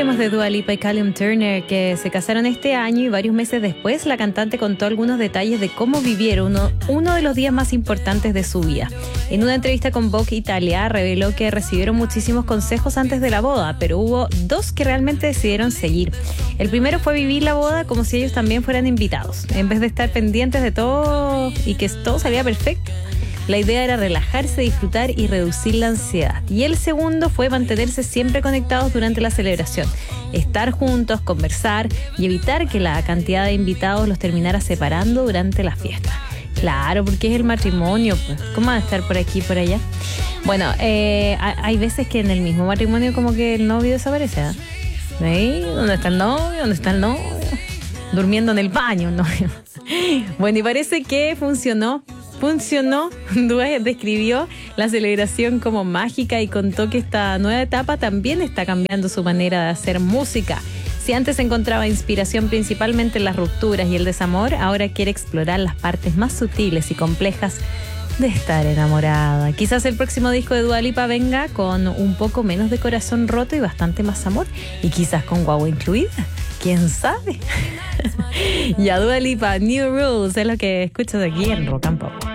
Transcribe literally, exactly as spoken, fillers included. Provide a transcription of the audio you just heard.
Hablemos de Dua Lipa y Callum Turner, que se casaron este año y varios meses después la cantante contó algunos detalles de cómo vivieron uno, uno de los días más importantes de su vida. En una entrevista con Vogue Italia reveló que recibieron muchísimos consejos antes de la boda, pero hubo dos que realmente decidieron seguir. El primero fue vivir la boda como si ellos también fueran invitados. En vez de estar pendientes de todo y que todo salía perfecto, la idea era relajarse, disfrutar y reducir la ansiedad. Y el segundo fue mantenerse siempre conectados durante la celebración. Estar juntos, conversar y evitar que la cantidad de invitados los terminara separando durante la fiesta. Claro, porque es el matrimonio, pues. ¿Cómo van a estar por aquí y por allá? Bueno, eh, hay veces que en el mismo matrimonio como que el novio desaparece, ¿eh? ¿Sí? ¿Dónde está el novio? ¿Dónde está el novio? Durmiendo en el baño, ¿no? Bueno, y parece que funcionó. Funcionó. Dua describió la celebración como mágica y contó que esta nueva etapa también está cambiando su manera de hacer música. Si antes encontraba inspiración principalmente en las rupturas y el desamor, ahora quiere explorar las partes más sutiles y complejas de estar enamorada. Quizás el próximo disco de Dua Lipa venga con un poco menos de corazón roto y bastante más amor. Y quizás con guagua incluida. ¿Quién sabe? Y a Dua Lipa, New Rules es lo que escuchas aquí en Rock and Pop.